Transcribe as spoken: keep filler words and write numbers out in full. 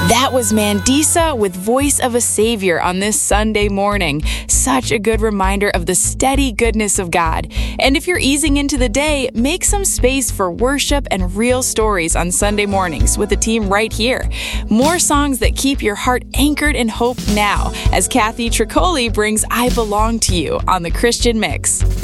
That was Mandisa with Voice of a Savior on this Sunday morning. Such a good reminder of the steady goodness of God. And if you're easing into the day, make some space for worship and real stories on Sunday mornings with the team right here. More songs that keep your heart anchored in hope now, as Kathy Tricoli brings I Belong to You on the Christian Mix.